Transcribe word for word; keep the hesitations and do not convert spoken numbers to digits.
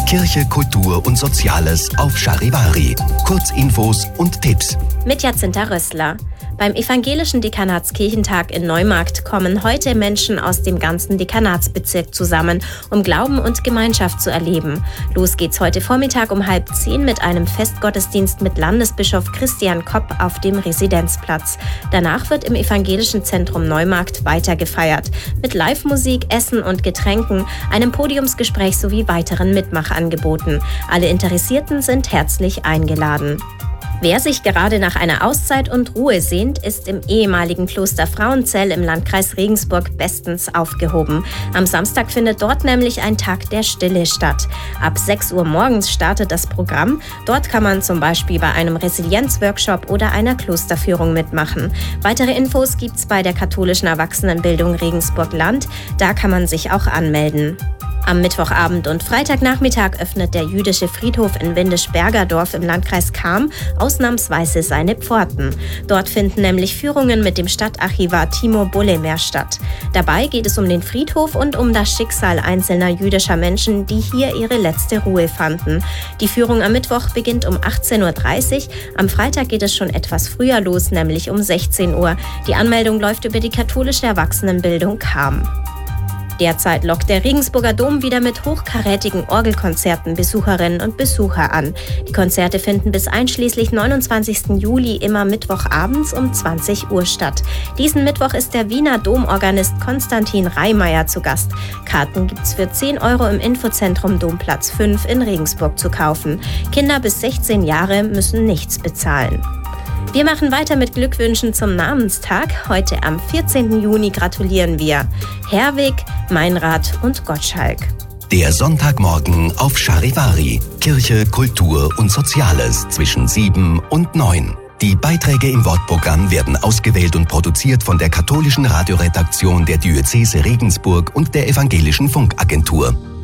Kirche, Kultur und Soziales auf Charivari. Kurzinfos und Tipps. Mit Jacinta Rössler. Beim Evangelischen Dekanatskirchentag in Neumarkt kommen heute Menschen aus dem ganzen Dekanatsbezirk zusammen, um Glauben und Gemeinschaft zu erleben. Los geht's heute Vormittag um halb zehn mit einem Festgottesdienst mit Landesbischof Christian Kopp auf dem Residenzplatz. Danach wird im Evangelischen Zentrum Neumarkt weiter gefeiert. Mit Live-Musik, Essen und Getränken, einem Podiumsgespräch sowie weiteren Mitmachangeboten. Alle Interessierten sind herzlich eingeladen. Wer sich gerade nach einer Auszeit und Ruhe sehnt, ist im ehemaligen Kloster Frauenzell im Landkreis Regensburg bestens aufgehoben. Am Samstag findet dort nämlich ein Tag der Stille statt. Ab sechs Uhr morgens startet das Programm. Dort kann man zum Beispiel bei einem Resilienzworkshop oder einer Klosterführung mitmachen. Weitere Infos gibt's bei der katholischen Erwachsenenbildung Regensburg-Land. Da kann man sich auch anmelden. Am Mittwochabend und Freitagnachmittag öffnet der jüdische Friedhof in Windisch-Bergerdorf im Landkreis Cham ausnahmsweise seine Pforten. Dort finden nämlich Führungen mit dem Stadtarchivar Timo Bullemer statt. Dabei geht es um den Friedhof und um das Schicksal einzelner jüdischer Menschen, die hier ihre letzte Ruhe fanden. Die Führung am Mittwoch beginnt um achtzehn Uhr dreißig. Am Freitag geht es schon etwas früher los, nämlich um sechzehn Uhr. Die Anmeldung läuft über die katholische Erwachsenenbildung Cham. Derzeit lockt der Regensburger Dom wieder mit hochkarätigen Orgelkonzerten Besucherinnen und Besucher an. Die Konzerte finden bis einschließlich neunundzwanzigsten Juli immer mittwochabends um zwanzig Uhr statt. Diesen Mittwoch ist der Wiener Domorganist Konstantin Reimeyer zu Gast. Karten gibt's für zehn Euro im Infozentrum Domplatz fünf in Regensburg zu kaufen. Kinder bis sechzehn Jahre müssen nichts bezahlen. Wir machen weiter mit Glückwünschen zum Namenstag. Heute am vierzehnten Juni gratulieren wir Herwig, Meinrad und Gottschalk. Der Sonntagmorgen auf Charivari. Kirche, Kultur und Soziales zwischen sieben und neun. Die Beiträge im Wortprogramm werden ausgewählt und produziert von der katholischen Radioredaktion der Diözese Regensburg und der Evangelischen Funkagentur.